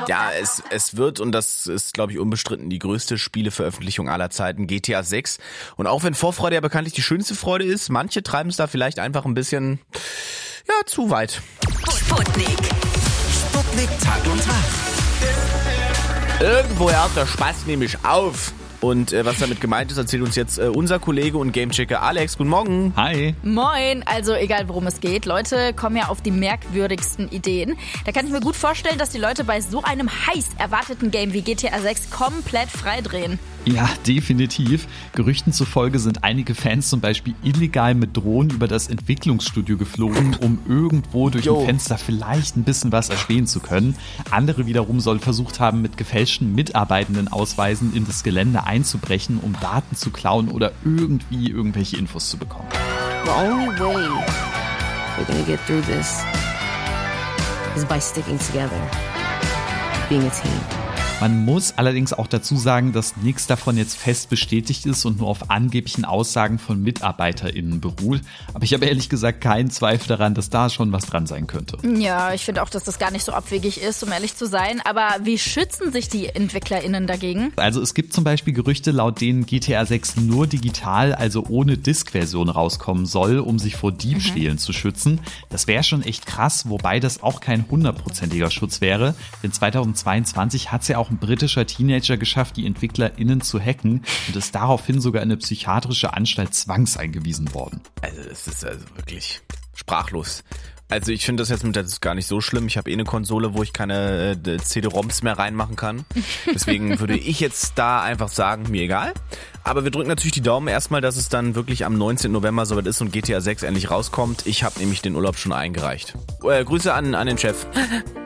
Ja, es wird, und das ist, glaube ich, unbestritten, die größte Spieleveröffentlichung aller Zeiten, GTA 6. Und auch wenn Vorfreude ja bekanntlich die schönste Freude ist, manche treiben es da vielleicht einfach ein bisschen, zu weit. Sputnik Tag und Tag. Irgendwo hört der Spaß nämlich auf. Und was damit gemeint ist, erzählt uns jetzt unser Kollege und Gamechecker Alex. Guten Morgen. Hi. Moin, also egal worum es geht, Leute kommen ja auf die merkwürdigsten Ideen. Da kann ich mir gut vorstellen, dass die Leute bei so einem heiß erwarteten Game wie GTA 6 komplett freidrehen. Ja, definitiv. Gerüchten zufolge sind einige Fans zum Beispiel illegal mit Drohnen über das Entwicklungsstudio geflogen, um irgendwo durch ein Fenster vielleicht ein bisschen was erspähen zu können. Andere wiederum sollen versucht haben, mit gefälschten Mitarbeitendenausweisen in das Gelände einzubrechen, um Daten zu klauen oder irgendwelche Infos zu bekommen. The only way we're gonna get through this is by sticking together, being a team. Man muss allerdings auch dazu sagen, dass nichts davon jetzt fest bestätigt ist und nur auf angeblichen Aussagen von MitarbeiterInnen beruht. Aber ich habe ehrlich gesagt keinen Zweifel daran, dass da schon was dran sein könnte. Ja, ich finde auch, dass das gar nicht so abwegig ist, um ehrlich zu sein. Aber wie schützen sich die EntwicklerInnen dagegen? Also es gibt zum Beispiel Gerüchte, laut denen GTA 6 nur digital, also ohne Disk-Version rauskommen soll, um sich vor Diebstählen zu schützen. Das wäre schon echt krass, wobei das auch kein 100%iger Schutz wäre. Denn 2022 hat es ja auch ein britischer Teenager geschafft, die EntwicklerInnen zu hacken und ist daraufhin sogar in eine psychiatrische Anstalt zwangseingewiesen worden. Also das ist also wirklich sprachlos. Also ich finde das jetzt mit der gar nicht so schlimm. Ich habe eine Konsole, wo ich keine CD-ROMs mehr reinmachen kann. Deswegen würde ich jetzt da einfach sagen, mir egal. Aber wir drücken natürlich die Daumen erstmal, dass es dann wirklich am 19. November soweit ist und GTA 6 endlich rauskommt. Ich habe nämlich den Urlaub schon eingereicht. Grüße an den Chef.